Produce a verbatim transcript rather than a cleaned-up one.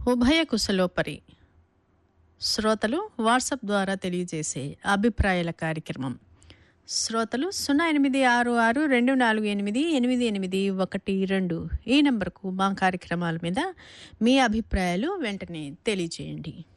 ఉభయ కుశలోపరి శ్రోతలు వాట్సాప్ ద్వారా తెలియజేసే అభిప్రాయాల కార్యక్రమం. శ్రోతలు సున్నా ఎనిమిది ఆరు ఆరు రెండు నాలుగు ఎనిమిది ఎనిమిది ఎనిమిది ఒకటి రెండు ఈ నెంబర్కు మా కార్యక్రమాల మీద మీ అభిప్రాయాలు వెంటనే తెలియజేయండి.